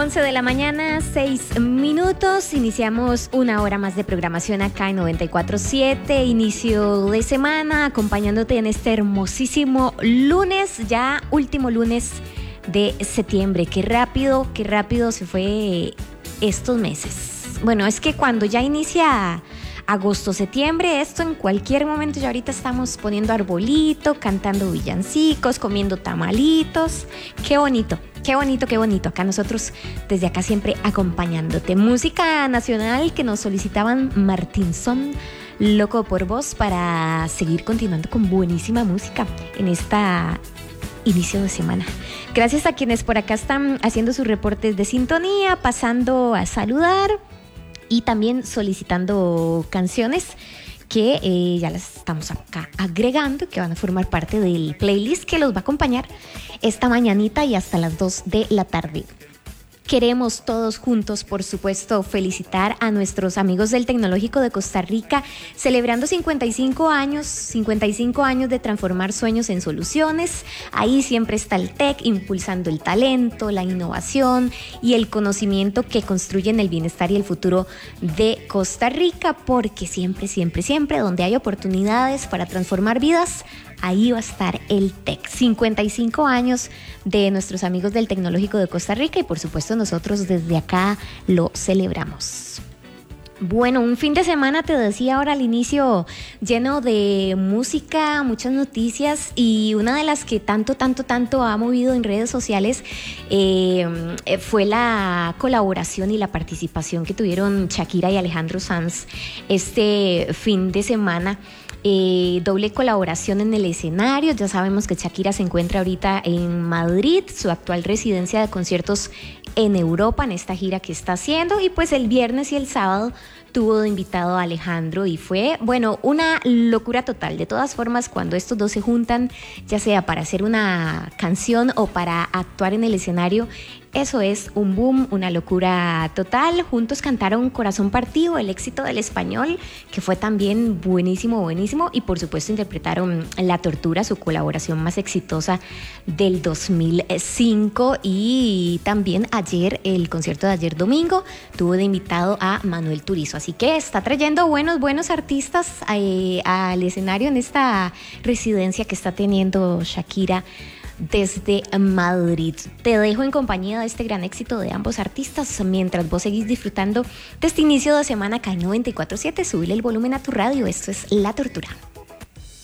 11 de la mañana, 6 minutos. Iniciamos una hora más de programación acá en 94.7. Inicio de semana, acompañándote en este hermosísimo lunes, ya último lunes de septiembre. Qué rápido se fue estos meses. Bueno, es que cuando ya inicia agosto, septiembre, esto en cualquier momento, ya ahorita estamos poniendo arbolito, cantando villancicos, comiendo tamalitos. Qué bonito. Qué bonito. Acá nosotros, desde acá siempre acompañándote. Música nacional que nos solicitaban Martinson, Loco por Vos, para seguir continuando con buenísima música en esta inicio de semana. Gracias a quienes por acá están haciendo sus reportes de sintonía, pasando a saludar y también solicitando canciones que ya las estamos acá agregando, que van a formar parte del playlist que los va a acompañar esta mañanita y hasta las 2 de la tarde. Queremos todos juntos, por supuesto, felicitar a nuestros amigos del Tecnológico de Costa Rica, celebrando 55 años de transformar sueños en soluciones. Ahí siempre está el TEC, impulsando el talento, la innovación y el conocimiento que construyen el bienestar y el futuro de Costa Rica, porque siempre, donde hay oportunidades para transformar vidas, ahí va a estar el TEC. 55 años de nuestros amigos del Tecnológico de Costa Rica y por supuesto nosotros desde acá lo celebramos. Bueno, un fin de semana, te decía ahora al inicio, lleno de música, muchas noticias, y una de las que tanto ha movido en redes sociales fue la colaboración y la participación que tuvieron Shakira y Alejandro Sanz este fin de semana. Doble colaboración en el escenario. Ya sabemos que Shakira se encuentra ahorita en Madrid, su actual residencia de conciertos en Europa, en esta gira que está haciendo, y pues el viernes y el sábado tuvo de invitado a Alejandro y fue, bueno, una locura total. De todas formas, cuando estos dos se juntan, ya sea para hacer una canción o para actuar en el escenario, eso es un boom, una locura total. Juntos cantaron Corazón Partido, el éxito del español, que fue también buenísimo. Y por supuesto interpretaron La Tortura, su colaboración más exitosa del 2005. Y también ayer, el concierto de ayer domingo, tuvo de invitado a Manuel Turizo. Así que está trayendo buenos artistas al escenario en esta residencia que está teniendo Shakira desde Madrid. Te dejo en compañía de este gran éxito de ambos artistas mientras vos seguís disfrutando de este inicio de semana acá en 94.7. Subile el volumen a tu radio. Esto es La Tortura.